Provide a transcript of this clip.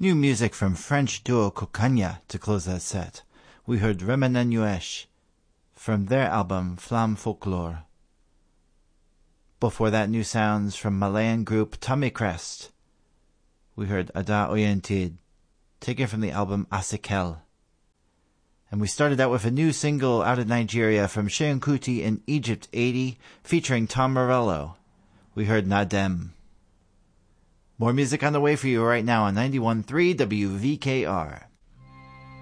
New music from French duo Kokanya to close that set. We heard Remena Nuesh from their album Flamme Folklore. Before that, new sounds from Malayan group Tummy Crest. We heard Ada Oyentid, taken from the album Asikel. And we started out with a new single out of Nigeria from Seun Kuti in Egypt 80, featuring Tom Morello. We heard Nadem. More music on the way for you right now on 91.3 WVKR.